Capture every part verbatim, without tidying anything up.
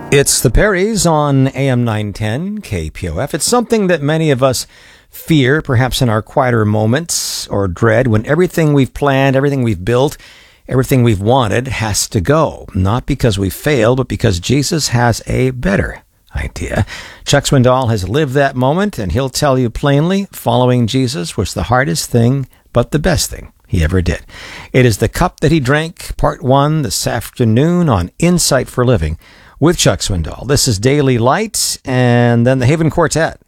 It's the Perrys on A M nine ten K P O F. It's something that many of us fear, perhaps in our quieter moments, or dread when everything we've planned, everything we've built, everything we've wanted has to go. Not because we failed, but because Jesus has a better idea. Chuck Swindoll has lived that moment, and he'll tell you plainly, following Jesus was the hardest thing, but the best thing he ever did. It is The Cup That He Drank, Part one, this afternoon on Insight for Living with Chuck Swindoll. This is Daily Light, and then the Haven Quartet.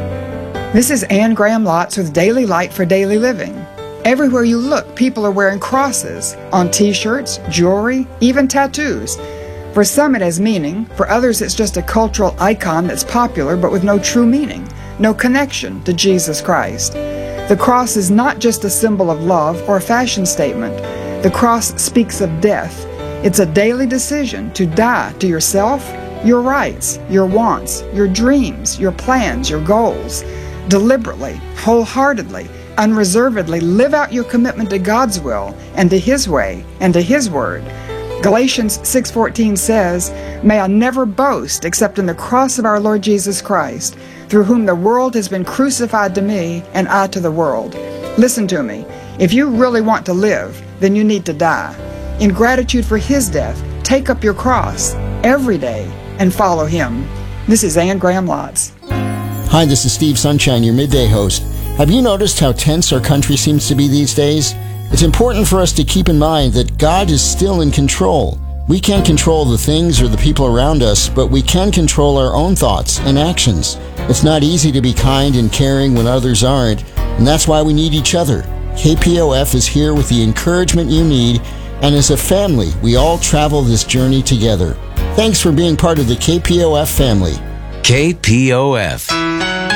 This is Anne Graham Lotz with Daily Light for Daily Living. Everywhere you look, people are wearing crosses on t-shirts, jewelry, even tattoos. For some it has meaning, for others it's just a cultural icon that's popular but with no true meaning, no connection to Jesus Christ. The cross is not just a symbol of love or a fashion statement. The cross speaks of death. It's a daily decision to die to yourself, your rights, your wants, your dreams, your plans, your goals. Deliberately, wholeheartedly, unreservedly live out your commitment to God's will and to His way and to His word. Galatians six fourteen says, "May I never boast except in the cross of our Lord Jesus Christ, through whom the world has been crucified to me and I to the world." Listen to me. If you really want to live, then you need to die. In gratitude for His death, take up your cross every day and follow Him. This is Anne Graham Lotz. Hi, this is Steve Sunshine, your midday host. Have you noticed how tense our country seems to be these days? It's important for us to keep in mind that God is still in control. We can't control the things or the people around us, but we can control our own thoughts and actions. It's not easy to be kind and caring when others aren't, and that's why we need each other. K P O F is here with the encouragement you need, and as a family, we all travel this journey together. Thanks for being part of the K P O F family. K P O F.